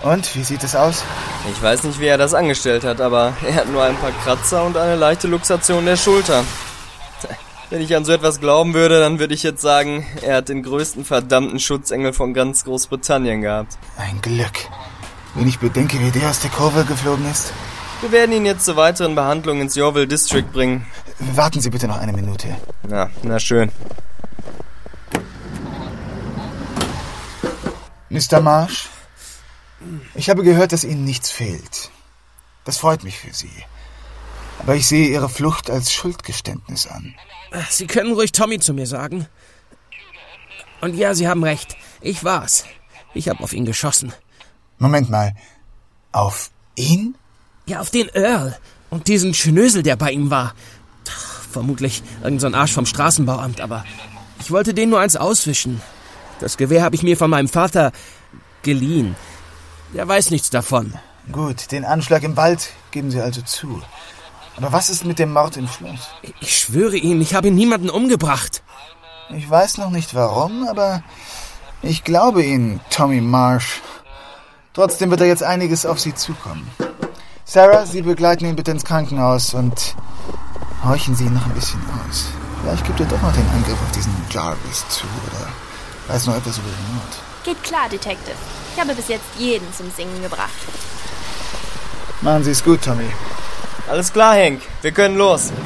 Und, wie sieht es aus? Ich weiß nicht, wie er das angestellt hat, aber er hat nur ein paar Kratzer und eine leichte Luxation der Schulter. Wenn ich an so etwas glauben würde, dann würde ich jetzt sagen, er hat den größten verdammten Schutzengel von ganz Großbritannien gehabt. Ein Glück. Wenn ich bedenke, wie der aus der Kurve geflogen ist. Wir werden ihn jetzt zur weiteren Behandlung ins Yeovil District bringen. Warten Sie bitte noch eine Minute. Na schön. Mr. Marsh, ich habe gehört, dass Ihnen nichts fehlt. Das freut mich für Sie. Aber ich sehe Ihre Flucht als Schuldgeständnis an. Sie können ruhig Tommy zu mir sagen. Und ja, Sie haben recht. Ich war's. Ich habe auf ihn geschossen. Moment mal. Auf ihn? Ja, auf den Earl. Und diesen Schnösel, der bei ihm war. Vermutlich irgend so ein Arsch vom Straßenbauamt, aber ich wollte den nur eins auswischen. Das Gewehr habe ich mir von meinem Vater geliehen. Der weiß nichts davon. Gut, den Anschlag im Wald geben Sie also zu. Aber was ist mit dem Mord im Schloss? Ich schwöre Ihnen, ich habe niemanden umgebracht. Ich weiß noch nicht warum, aber ich glaube Ihnen, Tommy Marsh. Trotzdem wird da jetzt einiges auf Sie zukommen. Sarah, Sie begleiten ihn bitte ins Krankenhaus und horchen Sie ihn noch ein bisschen aus. Vielleicht gibt er doch noch den Angriff auf diesen Jarvis zu oder weiß noch etwas über den Mord. Geht klar, Detective. Ich habe bis jetzt jeden zum Singen gebracht. Machen Sie es gut, Tommy. Alles klar, Hank. Wir können los.